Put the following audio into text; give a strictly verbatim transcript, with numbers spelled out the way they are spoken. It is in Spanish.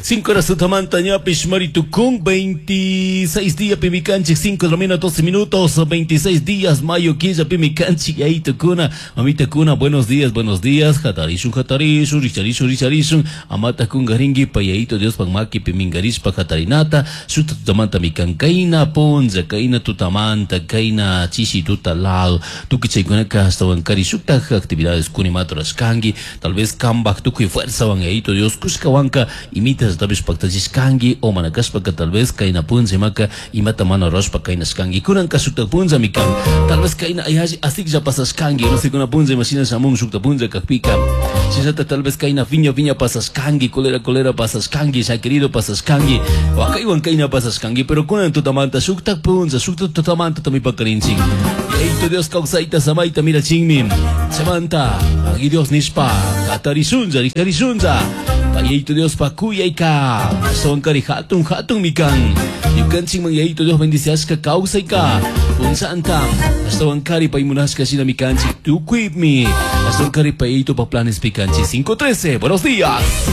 cinco horas Tutamanta, ñapis, Maritucún, veintiséis días, Pimicanchi, cinco de la mañana, doce minutos, veintiséis días, mayo, quince, Pimicanchi, ahí Tucuna, mamita Cuna, buenos días, buenos días, Jatarishun, Jatarishun, Richarishun, Richarishun, Amata Kungaringi, Payadito, Dios, Pangmaki, Pimingarish, Pajatarinata, Suta Tutamanta, Micancaina, Ponza, Caina, Tutamanta, Caina, Chichi, Tutalal, Tukichaikunaka, hasta Bancari, Sukta, actividades Kunimato, Kangi, tal vez Kambak, Tuki, Fuerza, Bangaito, Dios, Kuskawanka, imitas, tal vez Pactajis Kangi, o Manakaspaka, tal vez Kaina Punza, Maka, y Mata Mano Rospa, Kaina Skangi, Kuranka, Sukta Punza, Mikan, tal vez Kaina, Ayaji, así ya pasas Kangi, no sé con una Punza, imagina Samun, Sukta Punza, Kakpika, Shisata, tal vez Kaina, Viña, Viña, pasas Kangi, Colera, Colera, pasas Kangi, se ha querido pasas Kangi, o Akaiwan Kaina, pasas Kangi, pero Kunan Tutamanta, Sukta Punza, Sukta Tutamanta, Tamipakarinching, Yaito Dios, Kausaita, Samaita, mira Chingmin, Samanta, Agi Dios Nishpa, Katarisunza, Richarisunza, Payaito Dios Pakuyaika, Sonkari Hatun Hatun Mikan, Yukan Chingman Yaito Dios bendice Aska Kausaika, Unsanta, Astawankari Paimunaska Shina Mikanchi, tu equip me, Astawankari Payaito pa planes Picanchi, cinco trece, buenos días.